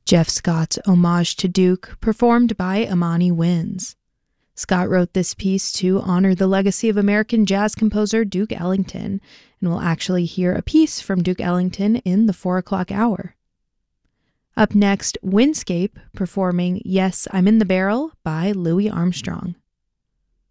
Jeff Scott's Homage to Duke, performed by Amani Winds. Scott wrote this piece to honor the legacy of American jazz composer Duke Ellington, and we'll actually hear a piece from Duke Ellington in the 4 o'clock hour. Up next, Windscape performing Yes, I'm in the Barrel by Louis Armstrong.